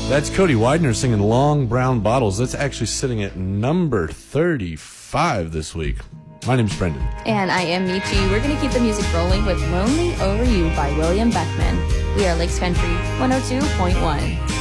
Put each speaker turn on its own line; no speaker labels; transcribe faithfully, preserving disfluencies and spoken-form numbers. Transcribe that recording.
That's Cody Widener singing Long Brown Bottles. That's actually sitting at number thirty-five this week. My name's Brendan.
And I am Michi. We're going to keep the music rolling with Lonely Over You by William Beckman. We are Lakes Country one oh two point one.